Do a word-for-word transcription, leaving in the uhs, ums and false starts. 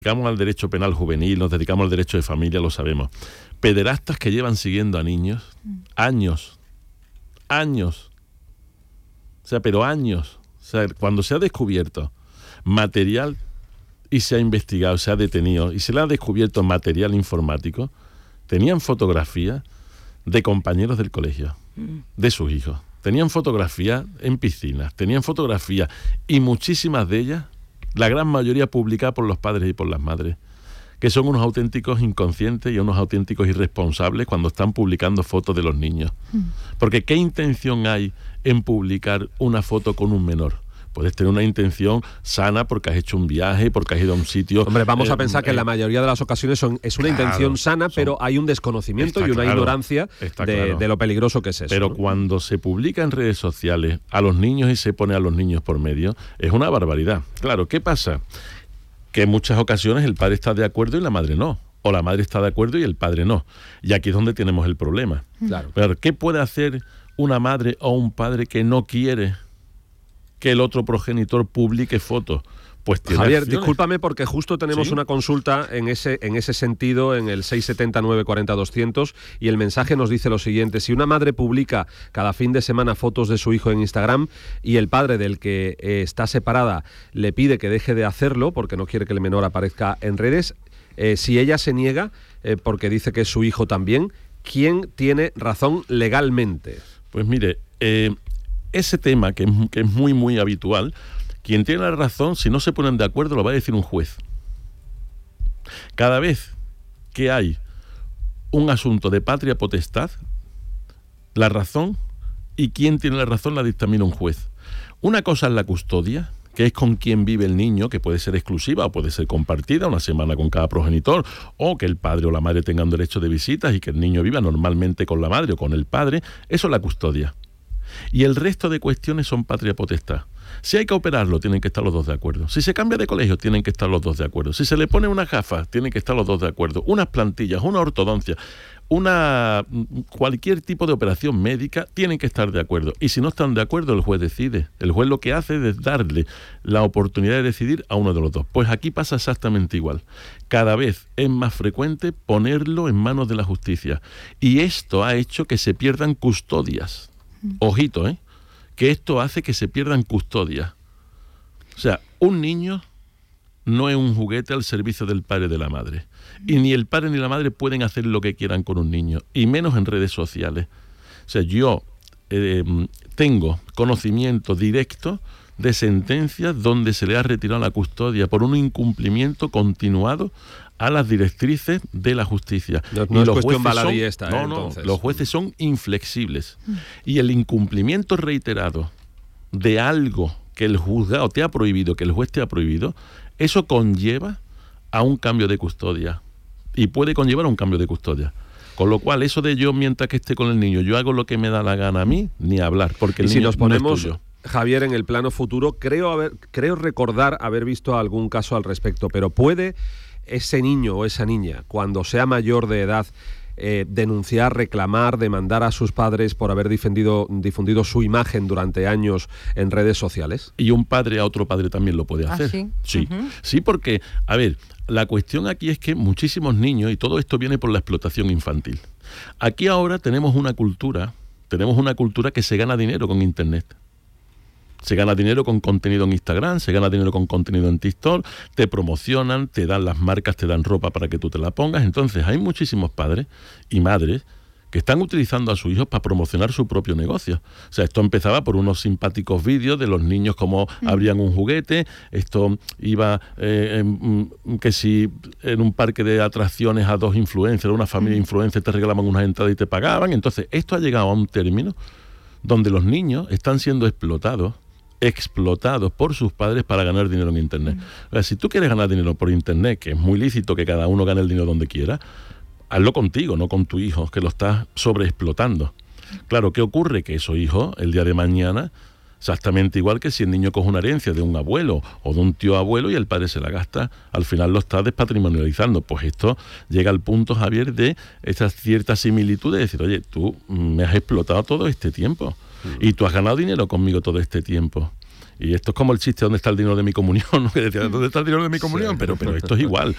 dedicamos al derecho penal juvenil, nos dedicamos al derecho de familia, lo sabemos. Pederastas que llevan siguiendo a niños años, años, o sea, pero años. O sea, cuando se ha descubierto material y se ha investigado, se ha detenido y se le ha descubierto material informático, tenían fotografías de compañeros del colegio, de sus hijos. Tenían fotografías en piscinas, tenían fotografías y muchísimas de ellas, la gran mayoría publicada por los padres y por las madres, que son unos auténticos inconscientes y unos auténticos irresponsables cuando están publicando fotos de los niños. Porque ¿qué intención hay en publicar una foto con un menor? Puedes tener una intención sana porque has hecho un viaje, porque has ido a un sitio... Hombre, vamos eh, a pensar que en la mayoría de las ocasiones son, es una claro, intención sana, son, pero hay un desconocimiento y una claro, ignorancia de, claro. de lo peligroso que es eso. Pero ¿no? cuando se publica en redes sociales a los niños y se pone a los niños por medio, es una barbaridad. Claro, ¿qué pasa? Que en muchas ocasiones el padre está de acuerdo y la madre no. O la madre está de acuerdo y el padre no. Y aquí es donde tenemos el problema. Claro. Pero ¿qué puede hacer una madre o un padre que no quiere que el otro progenitor publique fotos? Pues tiene Javier, acciones. discúlpame porque justo tenemos ¿Sí? una consulta en ese, en ese sentido en el seis siete nueve cuatro cero doscientos y el mensaje nos dice lo siguiente: si una madre publica cada fin de semana fotos de su hijo en Instagram y el padre del que eh, está separada le pide que deje de hacerlo porque no quiere que el menor aparezca en redes, eh, si ella se niega eh, porque dice que es su hijo también, ¿quién tiene razón legalmente? Pues mire, eh, ese tema que es, que es muy muy habitual, quien tiene la razón, si no se ponen de acuerdo, lo va a decir un juez. Cada vez que hay un asunto de patria potestad, la razón y quién tiene la razón la dictamina un juez. Una cosa es la custodia, que es con quien vive el niño, que puede ser exclusiva o puede ser compartida, una semana con cada progenitor, o que el padre o la madre tengan derecho de visitas y que el niño viva normalmente con la madre o con el padre. Eso es la custodia. Y el resto de cuestiones son patria potestad. Si hay que operarlo, tienen que estar los dos de acuerdo. Si se cambia de colegio, tienen que estar los dos de acuerdo. Si se le pone unas gafas, tienen que estar los dos de acuerdo. Unas plantillas, una ortodoncia, una cualquier tipo de operación médica, tienen que estar de acuerdo. Y si no están de acuerdo, el juez decide. El juez lo que hace es darle la oportunidad de decidir a uno de los dos. Pues aquí pasa exactamente igual. Cada vez es más frecuente ponerlo en manos de la justicia. Y esto ha hecho que se pierdan custodias. Ojito, ¿eh? Que esto hace que se pierdan custodias. O sea, un niño no es un juguete al servicio del padre y de la madre. Y ni el padre ni la madre pueden hacer lo que quieran con un niño, y menos en redes sociales. O sea, yo eh, tengo conocimiento directo de sentencias donde se le ha retirado la custodia por un incumplimiento continuado a las directrices de la justicia. No, no y es los cuestión jueces baladí son, esta, no, ¿eh? no, Entonces. los jueces son inflexibles. Y el incumplimiento reiterado de algo que el juzgado te ha prohibido, que el juez te ha prohibido, eso conlleva a un cambio de custodia. Y puede conllevar a un cambio de custodia. Con lo cual, eso de yo, mientras que esté con el niño, yo hago lo que me da la gana a mí, ni hablar, porque el y niño si nos ponemos, no es tuyo. Javier, en el plano futuro, creo, haber, creo recordar haber visto algún caso al respecto, pero ¿puede ese niño o esa niña, cuando sea mayor de edad, eh, denunciar, reclamar, demandar a sus padres por haber difundido, difundido su imagen durante años en redes sociales? Y un padre a otro padre también lo puede hacer. ¿Ah, sí? Sí, Uh-huh. sí, porque, a ver, la cuestión aquí es que muchísimos niños, y todo esto viene por la explotación infantil. Aquí ahora tenemos una cultura, tenemos una cultura que se gana dinero con Internet. Se gana dinero con contenido en Instagram, se gana dinero con contenido en TikTok, te promocionan, te dan las marcas, te dan ropa para que tú te la pongas. Entonces hay muchísimos padres y madres que están utilizando a sus hijos para promocionar su propio negocio. O sea, esto empezaba por unos simpáticos vídeos de los niños como mm. abrían un juguete, esto iba eh, en, que si en un parque de atracciones a dos influencers, una familia de influencers te regalaban unas entradas y te pagaban. Entonces esto ha llegado a un término donde los niños están siendo explotados explotados por sus padres para ganar dinero en Internet. Mm. O sea, si tú quieres ganar dinero por Internet, que es muy lícito que cada uno gane el dinero donde quiera, hazlo contigo, no con tu hijo, que lo estás sobreexplotando. Claro, ¿qué ocurre? Que esos hijos, el día de mañana, exactamente igual que si el niño coge una herencia de un abuelo o de un tío abuelo y el padre se la gasta, al final lo está despatrimonializando. Pues esto llega al punto, Javier, de esta cierta similitud de decir, oye, tú me has explotado todo este tiempo. Y tú has ganado dinero conmigo todo este tiempo. Y esto es como el chiste, ¿dónde está el dinero de mi comunión? ¿No? Que decía, ¿dónde está el dinero de mi comunión? Sí. Pero, pero esto es igual.